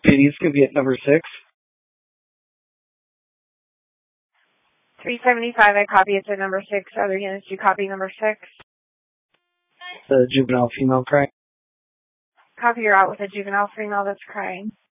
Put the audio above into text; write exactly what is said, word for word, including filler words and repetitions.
Denise could be at number six. three seventy-five, I copy it to number six. Other units, you copy number six. The juvenile female crying. Copy, you're out with a juvenile female that's crying.